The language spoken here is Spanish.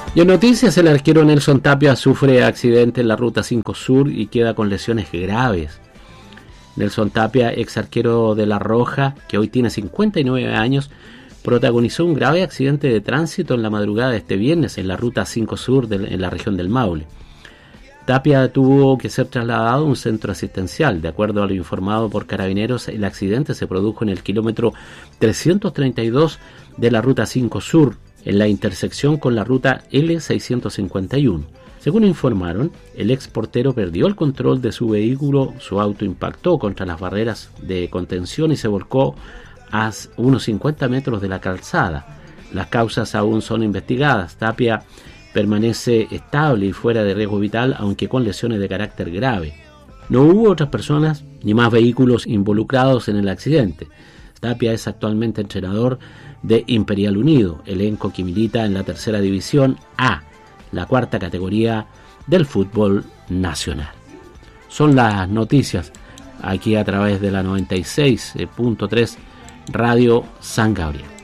Y en noticias, el arquero Nelson Tapia sufre accidente en la Ruta 5 Sur y queda con lesiones graves. Nelson Tapia, ex arquero de La Roja, que hoy tiene 59 años, protagonizó un grave accidente de tránsito en la madrugada de este viernes en la Ruta 5 Sur en la región del Maule. Tapia tuvo que ser trasladado a un centro asistencial. De acuerdo a lo informado por Carabineros, el accidente se produjo en el kilómetro 332 de la Ruta 5 Sur, en la intersección con la ruta L651. Según informaron, el ex portero perdió el control de su vehículo, su auto impactó contra las barreras de contención y se volcó a unos 50 metros de la calzada. Las causas aún son investigadas. Tapia permanece estable y fuera de riesgo vital, aunque con lesiones de carácter grave. No hubo otras personas ni más vehículos involucrados en el accidente. Tapia es actualmente entrenador de Imperial Unido, elenco que milita en la tercera división A, la cuarta categoría del fútbol nacional. Son las noticias aquí a través de la 96.3 Radio San Gabriel.